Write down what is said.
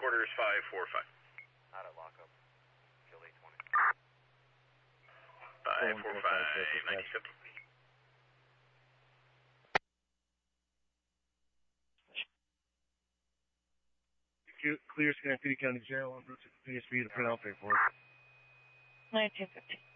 headquarters 545. Out at lockup. Kill 820. 545, 1950. Clear Schenectady County Jail en route to PSB to print out paperwork. 1950.